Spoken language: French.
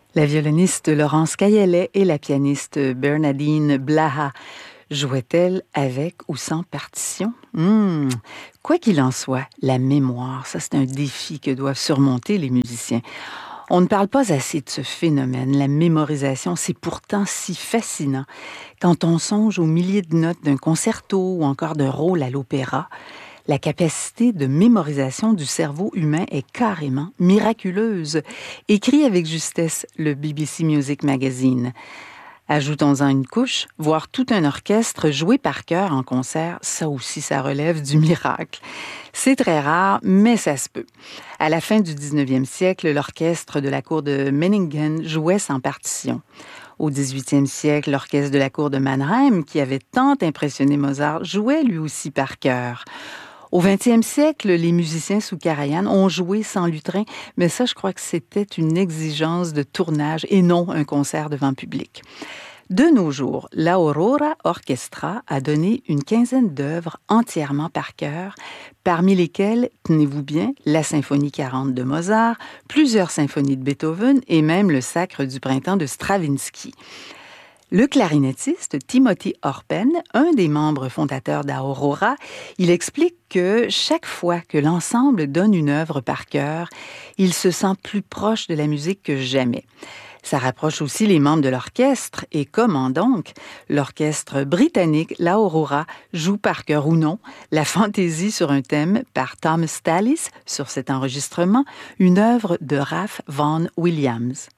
La violoniste Laurence Caillet et la pianiste Bernadine Blaha jouaient-elles avec ou sans partition? Quoi qu'il en soit, la mémoire, ça c'est un défi que doivent surmonter les musiciens. On ne parle pas assez de ce phénomène, la mémorisation, c'est pourtant si fascinant. Quand on songe aux milliers de notes d'un concerto ou encore d'un rôle à l'opéra, la capacité de mémorisation du cerveau humain est carrément miraculeuse, écrit avec justesse le BBC Music Magazine. Ajoutons-en une couche, voir tout un orchestre jouer par cœur en concert, ça aussi, ça relève du miracle. C'est très rare, mais ça se peut. À la fin du 19e siècle, l'orchestre de la cour de Meiningen jouait sans partition. Au 18e siècle, l'orchestre de la cour de Mannheim, qui avait tant impressionné Mozart, jouait lui aussi par cœur. Au 20e siècle, les musiciens sous Karajan ont joué sans lutrin, mais ça, je crois que c'était une exigence de tournage et non un concert devant public. De nos jours, l'Aurora Orchestra a donné une quinzaine d'œuvres entièrement par cœur, parmi lesquelles, tenez-vous bien, la Symphonie 40 de Mozart, plusieurs symphonies de Beethoven et même le Sacre du printemps de Stravinsky. Le clarinettiste Timothy Orpen, un des membres fondateurs d'Aurora, il explique que chaque fois que l'ensemble donne une œuvre par cœur, il se sent plus proche de la musique que jamais. Ça rapproche aussi les membres de l'orchestre et comment donc? L'orchestre britannique, l'Aurora, joue par cœur ou non la fantaisie sur un thème par Thomas Tallis sur cet enregistrement, une œuvre de Ralph Vaughan Williams.